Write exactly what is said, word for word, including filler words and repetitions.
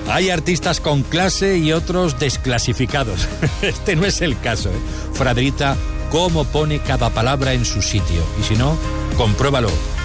Hay artistas con clase y otros desclasificados. Este no es el caso, ¿eh? Fra Drita, cómo pone cada palabra en su sitio. Y si no, compruébalo.